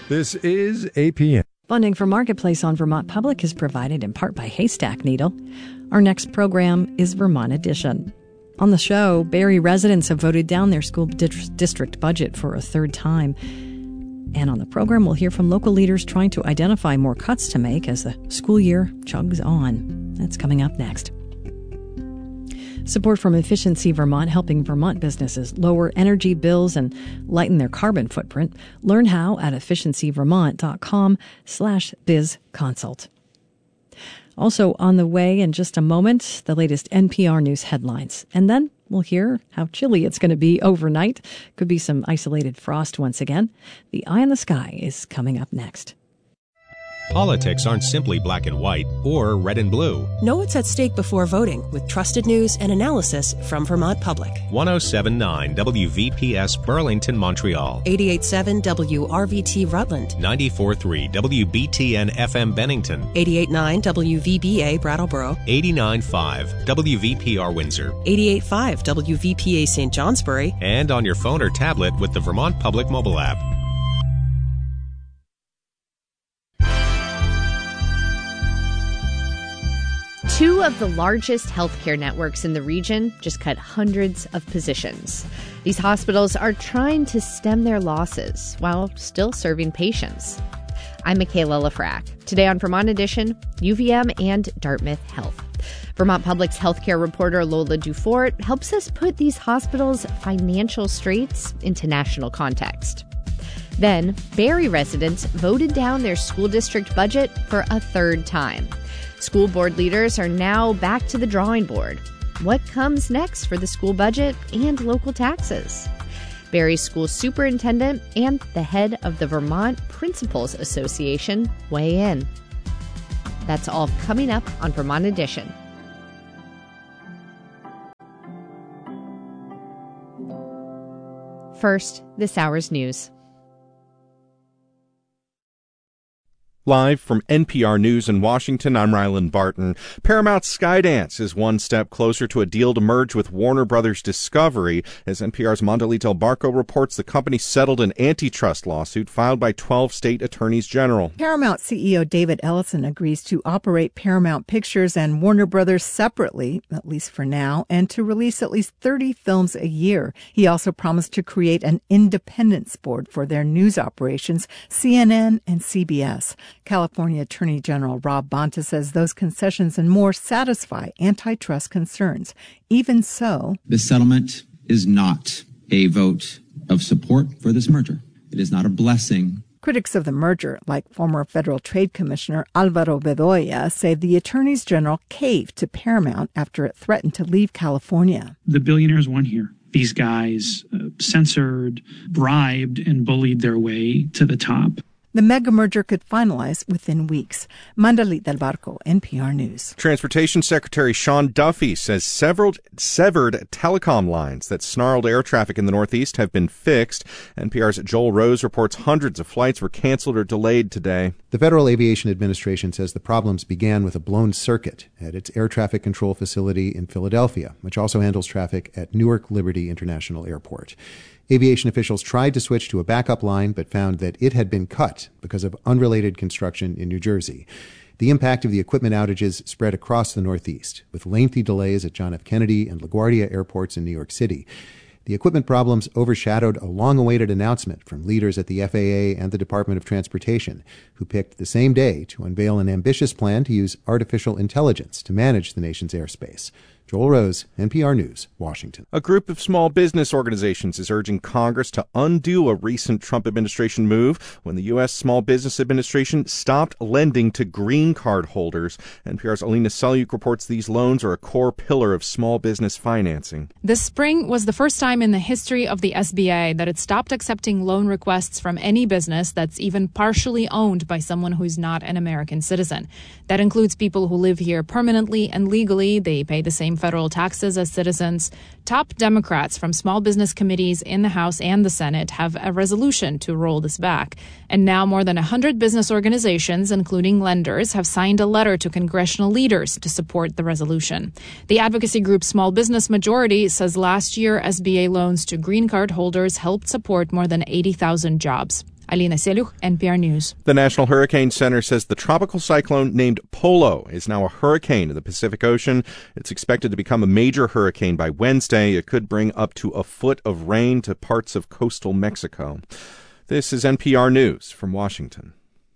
This is APM. Funding for Marketplace on Vermont Public is provided in part by Haystack Needle. Our next program is Vermont Edition. On the show, Barre residents have voted down their school district budget for a third time. And on the program, we'll hear from local leaders trying to identify more cuts to make as the school year chugs on. That's coming up next. Support from Efficiency Vermont, helping Vermont businesses lower energy bills and lighten their carbon footprint. Learn how at efficiencyvermont.com/bizconsult. Also on the way in just a moment, the latest NPR News headlines. And then we'll hear how chilly it's going to be overnight. Could be some isolated frost once again. The Eye in the Sky is coming up next. Politics aren't simply black and white or red and blue. Know what's at stake before voting with trusted news and analysis from Vermont Public. 107.9 WVPS Burlington, Montreal. 88.7 WRVT Rutland. 94.3 WBTN FM Bennington. 88.9 WVBA Brattleboro. 89.5 WVPR Windsor. 88.5 WVPA St. Johnsbury. And on your phone or tablet with the Vermont Public mobile app. Two of the largest healthcare networks in the region just cut hundreds of positions. These hospitals are trying to stem their losses while still serving patients. I'm Michaela Lafrac. Today on Vermont Edition, UVM and Dartmouth Health. Vermont Public's healthcare reporter Lola Dufort helps us put these hospitals' financial straits into national context. Then, Barre residents voted down their school district budget for a third time. School board leaders are now back to the drawing board. What comes next for the school budget and local taxes? Barre's school superintendent and the head of the Vermont Principals Association weigh in. That's all coming up on Vermont Edition. First, this hour's news. Live from NPR News in Washington, I'm Rylan Barton. Paramount's Skydance is one step closer to a deal to merge with Warner Brothers Discovery. As NPR's Mondalit Del Barco reports, the company settled an antitrust lawsuit filed by 12 state attorneys general. Paramount CEO David Ellison agrees to operate Paramount Pictures and Warner Brothers separately, at least for now, and to release at least 30 films a year. He also promised to create an independence board for their news operations, CNN and CBS. California Attorney General Rob Bonta says those concessions and more satisfy antitrust concerns. Even so, the settlement is not a vote of support for this merger. It is not a blessing. Critics of the merger, like former Federal Trade Commissioner Alvaro Bedoya, say the attorneys general caved to Paramount after it threatened to leave California. The billionaires won here. These guys censored, bribed, and bullied their way to the top. The mega merger could finalize within weeks. Mondalit Del Barco, NPR News. Transportation Secretary Sean Duffy says severed telecom lines that snarled air traffic in the Northeast have been fixed. NPR's Joel Rose reports hundreds of flights were canceled or delayed today. The Federal Aviation Administration says the problems began with a blown circuit at its air traffic control facility in Philadelphia, which also handles traffic at Newark Liberty International Airport. Aviation officials tried to switch to a backup line, but found that it had been cut because of unrelated construction in New Jersey. The impact of the equipment outages spread across the Northeast, with lengthy delays at John F. Kennedy and LaGuardia airports in New York City. The equipment problems overshadowed a long-awaited announcement from leaders at the FAA and the Department of Transportation, who picked the same day to unveil an ambitious plan to use artificial intelligence to manage the nation's airspace. Joel Rose, NPR News, Washington. A group of small business organizations is urging Congress to undo a recent Trump administration move when the U.S. Small Business Administration stopped lending to green card holders. NPR's Alina Selyuk reports these loans are a core pillar of small business financing. This spring was the first time in the history of the SBA that it stopped accepting loan requests from any business that's even partially owned by someone who's not an American citizen. That includes people who live here permanently and legally. They pay the same federal taxes as citizens. Top Democrats from small business committees in the House and the Senate have a resolution to roll this back. And now more than 100 business organizations, including lenders, have signed a letter to congressional leaders to support the resolution. The advocacy group Small Business Majority says last year SBA loans to green card holders helped support more than 80,000 jobs. Alina Seluch, NPR News. The National Hurricane Center says the tropical cyclone named Polo is now a hurricane in the Pacific Ocean. It's expected to become a major hurricane by Wednesday. It could bring up to a foot of rain to parts of coastal Mexico. This is NPR News from Washington.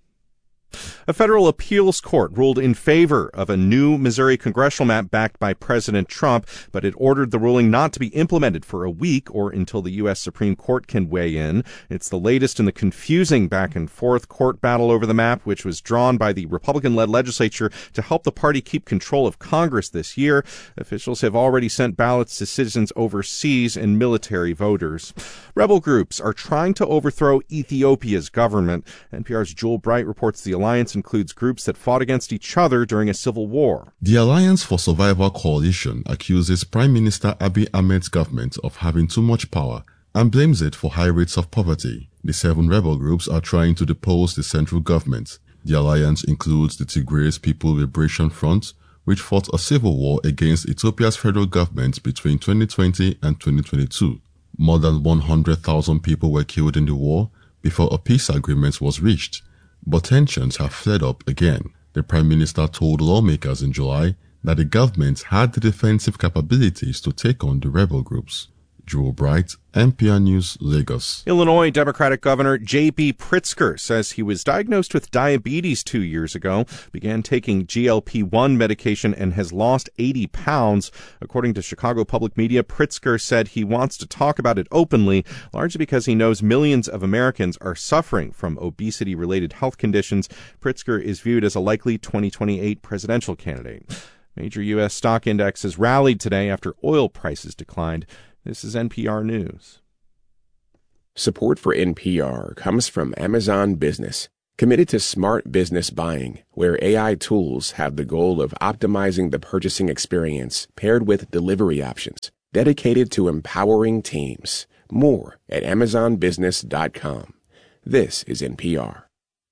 A federal appeals court ruled in favor of a new Missouri congressional map backed by President Trump, but it ordered the ruling not to be implemented for a week or until the U.S. Supreme Court can weigh in. It's the latest in the confusing back-and-forth court battle over the map, which was drawn by the Republican-led legislature to help the party keep control of Congress this year. Officials have already sent ballots to citizens overseas and military voters. Rebel groups are trying to overthrow Ethiopia's government. NPR's Joel Bright reports the alliance includes groups that fought against each other during a civil war. The Alliance for Survival Coalition accuses Prime Minister Abiy Ahmed's government of having too much power and blames it for high rates of poverty. The 7 rebel groups are trying to depose the central government. The alliance includes the Tigray People Liberation Front, which fought a civil war against Ethiopia's federal government between 2020 and 2022. More than 100,000 people were killed in the war before a peace agreement was reached. But tensions have flared up again. The Prime Minister told lawmakers in July that the government had the defensive capabilities to take on the rebel groups. Joel Bright, NPR News, Lagos. Illinois Democratic Governor J.B. Pritzker says he was diagnosed with diabetes 2 years ago, began taking GLP-1 medication, and has lost 80 pounds. According to Chicago Public Media, Pritzker said he wants to talk about it openly, largely because he knows millions of Americans are suffering from obesity-related health conditions. Pritzker is viewed as a likely 2028 presidential candidate. Major U.S. stock indexes rallied today after oil prices declined. This is NPR News. Support for NPR comes from Amazon Business, committed to smart business buying, where AI tools have the goal of optimizing the purchasing experience paired with delivery options, dedicated to empowering teams. More at amazonbusiness.com. This is NPR.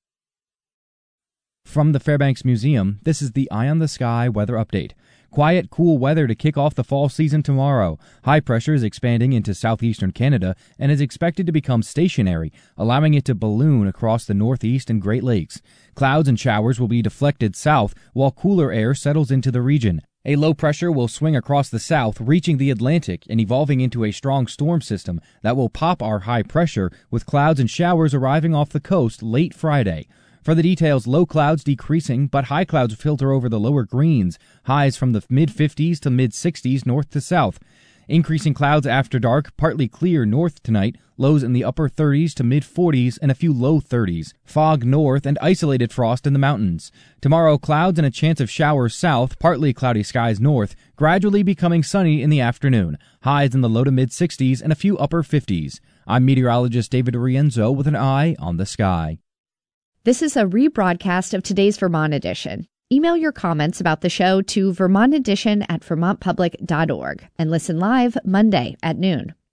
From the Fairbanks Museum, this is the Eye on the Sky weather update. Quiet, cool weather to kick off the fall season tomorrow. High pressure is expanding into southeastern Canada and is expected to become stationary, allowing it to balloon across the Northeast and Great Lakes. Clouds and showers will be deflected south while cooler air settles into the region. A low pressure will swing across the south, reaching the Atlantic and evolving into a strong storm system that will pop our high pressure, with clouds and showers arriving off the coast late Friday. For the details, low clouds decreasing, but high clouds filter over the lower Greens. Highs from the mid-50s to mid-60s north to south. Increasing clouds after dark, partly clear north tonight. Lows in the upper 30s to mid-40s and a few low 30s. Fog north and isolated frost in the mountains. Tomorrow, clouds and a chance of showers south, partly cloudy skies north, gradually becoming sunny in the afternoon. Highs in the low to mid-60s and a few upper 50s. I'm meteorologist David Rienzo with an eye on the sky. This is a rebroadcast of today's Vermont Edition. Email your comments about the show to vermontedition@vermontpublic.org and listen live Monday at noon.